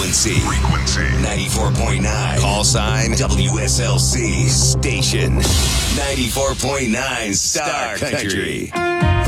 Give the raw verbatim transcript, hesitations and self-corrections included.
Frequency. Frequency. ninety-four point nine. Call sign W S L C. Station ninety-four point nine Star Country.